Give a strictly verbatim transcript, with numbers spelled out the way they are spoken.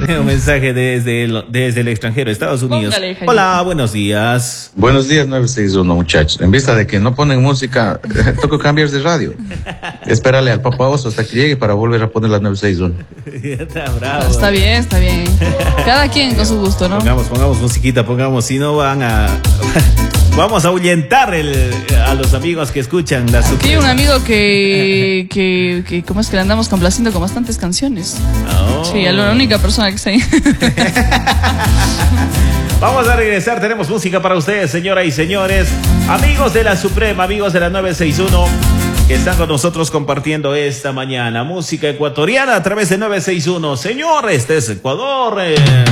Un mensaje desde el, desde el extranjero, Estados Unidos. Póngale, Hola, buenos días. Buenos días, nueve seis uno, muchachos. En vista de que no ponen música, toco cambiar de radio. Espérale al Papa Oso hasta que llegue para volver a poner las nueve seis uno. Está bravo. Está bien, está bien. Cada quien con su gusto, ¿no? Pongamos, pongamos musiquita, pongamos, si no van a... Vamos a ahuyentar el, a los amigos que escuchan la Aquí hay un amigo que, que, que, ¿cómo es que le andamos complaciendo con bastantes canciones? Oh. Sí, a la única persona que está ahí. Vamos a regresar, tenemos música para ustedes, señoras y señores. Amigos de la Suprema, amigos de la nueve seis uno, que están con nosotros compartiendo esta mañana. Música ecuatoriana a través de nueve seis uno. Señor, este es Ecuador.